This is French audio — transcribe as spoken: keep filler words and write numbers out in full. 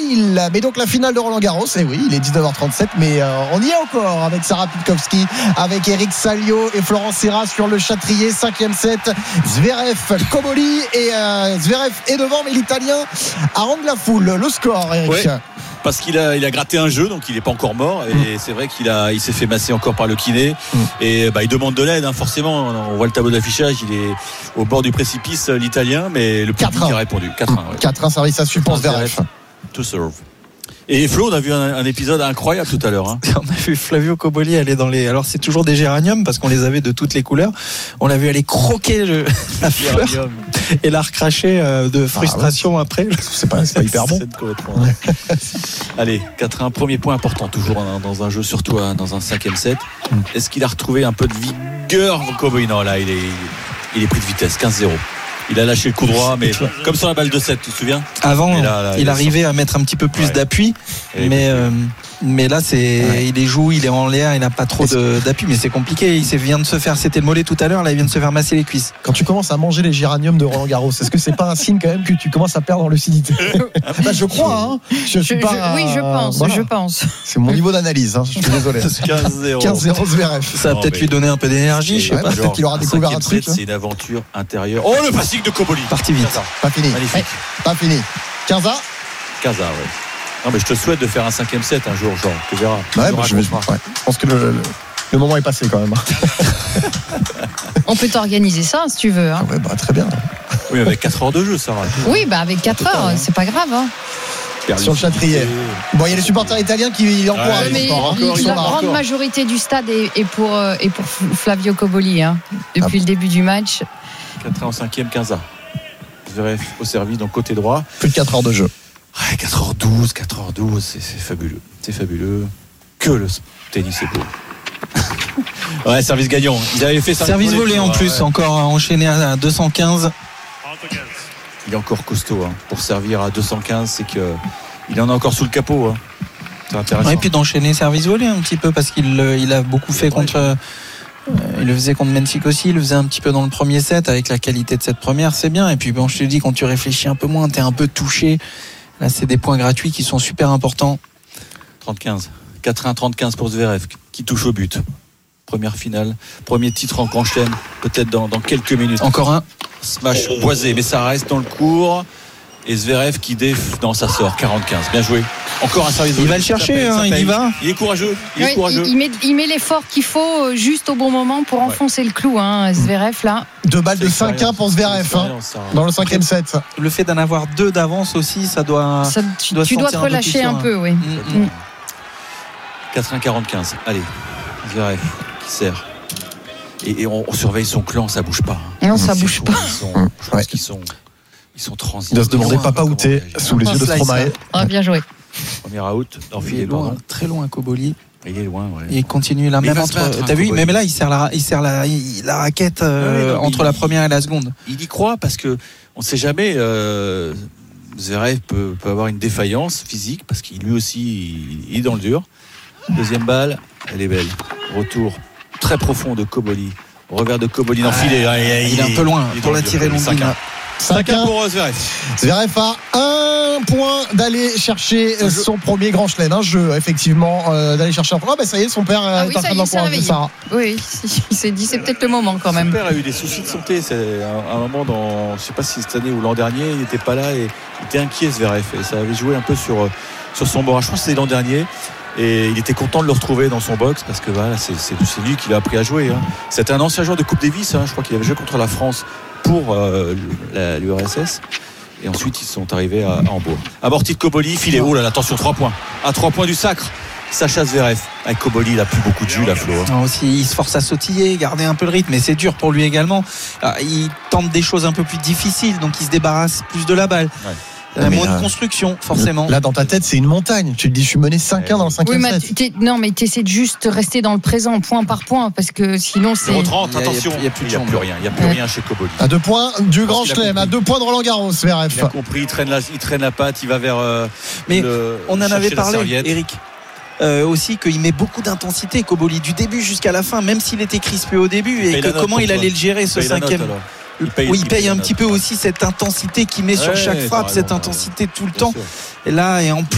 Lille. Mais donc la finale de Roland Garros, et oui, il est dix-neuf heures trente-sept, mais euh, on y est encore avec Sarah Pitkowski, avec Eric Salio et Florent Serra sur le Châtrier. Cinquième set, Zverev, Cobolli, et euh, Zverev est devant, mais l'Italien a rendu la foule. Le score, Eric. Ouais. Parce qu'il a, il a gratté un jeu, donc il n'est pas encore mort. Et mmh. c'est vrai qu'il a, il s'est fait masser encore par le kiné. Mmh. Et bah, il demande de l'aide, hein, forcément. On voit le tableau d'affichage, il est au bord du précipice, l'Italien, mais le public a répondu. quatre un. Ouais. quatre un, service à support Zverev. To serve. Et Flo, on a vu un, un épisode incroyable tout à l'heure. Hein. On a vu Flavio Cobolli aller dans les. Alors c'est toujours des géraniums parce qu'on les avait de toutes les couleurs. On l'a vu aller croquer le... la fleur et la recracher euh, de frustration ah ouais. après. C'est pas, c'est pas hyper bon. Ouais. Allez, quatre un, premier point important toujours hein, dans un jeu, surtout hein, dans un cinquième set. Est-ce qu'il a retrouvé un peu de vigueur Cobolli? Non, là, il est, il est pris de vitesse, quinze zéro. Il a lâché le coup droit, mais comme sur la balle de sept, tu te souviens? Avant, là, là, il, il arrivait sorti. à mettre un petit peu plus ouais. d'appui, mais, euh, mais là, c'est, ouais. il est joue, il est en l'air, il n'a pas trop de, d'appui, mais c'est compliqué. Il vient de se faire, c'était le mollet tout à l'heure, là, il vient de se faire masser les cuisses. Quand tu commences à manger les géraniums de Roland Garros, est-ce que c'est pas un signe quand même que tu commences à perdre en lucidité? Bah, je crois, hein. Je suis je, pas. Je, oui, je pense, voilà. je pense. C'est mon niveau d'analyse, hein. Je suis désolé. quinze zéro. quinze zéro Zverev. Ça va peut-être mais... lui donner un peu d'énergie, je sais ouais, pas. Peut-être qu'il aura découvert un truc. C'est une aventure intérieure. Oh, le passing de Cobolli. Parti vite. Pas fini. Magnifique. Pas fini. quinze à quinze à, ouais. Non, mais je te souhaite de faire un cinquième set un jour, genre, tu verras. Ouais, bah, je, vais, ouais. je pense que le, le, le moment est passé quand même. On peut t'organiser ça si tu veux. Hein. Ah ouais, bah, très bien. Oui, avec quatre heures de jeu, Sarah. Oui, bah, avec quatre heures, hein. C'est pas grave. Hein. Sur le Châtrier. Bon, il y a les supporters italiens qui encouragent. Ouais, mais encore, encore, la grande encore. majorité du stade est, est, pour, euh, est pour Flavio Cobolli hein, depuis ah. le début du match. quatre heures en cinquième, quinze à. Zverev au service, donc côté droit. Plus de quatre heures de jeu. Ouais, quatre heures douze, quatre heures douze, c'est, c'est fabuleux. C'est fabuleux. Que le tennis est beau. Ouais, service gagnant. Il avait fait service volé en plus, ouais. encore enchaîné à deux cent quinze. Il est encore costaud hein. Pour servir à deux cent quinze, c'est que il en a encore sous le capot. Hein. C'est intéressant. Et puis d'enchaîner service volé un petit peu parce qu'il il a beaucoup fait contre. Euh, il le faisait contre Mensik aussi, il le faisait un petit peu dans le premier set avec la qualité de cette première, c'est bien. Et puis bon, je te dis, quand tu réfléchis un peu moins, t'es un peu touché. Là, c'est des points gratuits qui sont super importants. trente quinze. quatre un trente quinze pour Zverev qui touche au but. Première finale, premier titre en Grand Chelem, peut-être dans, dans quelques minutes. Encore un. Smash boisé, mais ça reste dans le cours. Et Zverev qui déf. Non, ça sort, quarante quinze. Bien joué. Encore un service. Il va le chercher, hein, il y va. Il est courageux. Il ouais, est courageux. Il, il, met, il met l'effort qu'il faut juste au bon moment pour enfoncer ouais. le clou, hein, Zverev là. Deux balles de cinq un pour Zverev hein, dans le cinquième set. Le fait d'en avoir deux d'avance aussi, ça doit. Ça, tu dois, tu dois te relâcher un peu, un peu oui. Mmh, mmh. quatre un quarante quinze. Allez, Zverev qui sert. Et, et on, on surveille son clan, ça bouge pas. Hein. Non, ça bouge pas. Ils sont, je pense ouais. qu'ils sont, ils sont transités. Il doit se demander papa où t'es sous les yeux de Stromae. Ah, bien joué. Premier out. Il est loin, très loin, Cobolli. Il est loin, ouais. Il continue là, même entre. Battre, t'as hein, vu, même là, il serre la, il serre la, il, la raquette euh, ouais, non, entre il, la première et la seconde. Il y croit parce que on ne sait jamais. Euh, Zverev peut, peut avoir une défaillance physique parce qu'il lui aussi, il, il est dans le dur. Deuxième balle, elle est belle. Retour très profond de Cobolli. Revers de Cobolli dans le filet. Ah, il, il, il est un peu loin pour la tirer longue. cinq un pour Zverev. Zverev a un point d'aller chercher son premier grand chelem. Un jeu, effectivement, euh, d'aller chercher un point. Ah, bah, ça y est, son père ah, est oui, en train d'encourager ça. Oui, il s'est dit, c'est peut-être le moment quand même. Son père a eu des soucis de santé. C'est un, un moment dans, je sais pas si cette année ou l'an dernier, il n'était pas là et il était inquiet, Zverev. Et ça avait joué un peu sur, sur son moral. Je pense que c'était l'an dernier. Et il était content de le retrouver dans son box parce que voilà, c'est, c'est, c'est lui qui l'a appris à jouer. Hein. C'était un ancien joueur de Coupe Davis. Hein. Je crois qu'il avait joué contre la France pour euh, la, l'U R S S. Et ensuite, ils sont arrivés à, à Hambourg. Amorti de Cobolli, filet. Oh là là, attention, trois points. À trois points du sacre. Sacha Zverev. Avec Cobolli, il a plus beaucoup de jus, la Flo. Non, aussi, il se force à sautiller, garder un peu le rythme. Mais c'est dur pour lui également. Il tente des choses un peu plus difficiles. Donc, il se débarrasse plus de la balle. Ouais. Euh, moins là, de construction, forcément. Là, dans ta tête, c'est une montagne. Tu te dis, je suis mené cinq un dans le cinquième oui, set. Non, mais tu essaies de juste rester dans le présent, point par point, parce que sinon, c'est. zéro trente, attention. Il n'y a, a, a, plus rien. Il n'y a plus ouais. rien chez Cobolli. À deux points du Grand Chelem, à deux points de Roland Garros, Zverev. Il a compris, il traîne la, il traîne la patte, il va vers. Euh, mais le, on en avait parlé, Eric. Euh, aussi qu'il met beaucoup d'intensité, Cobolli, du début jusqu'à la fin, même s'il était crispé au début, et que comment il allait le gérer, ce cinquième. Il paye, oui, il paye un petit peu aussi cette intensité qu'il met ouais, sur chaque frappe, cette intensité tout le temps. Et là, et en plus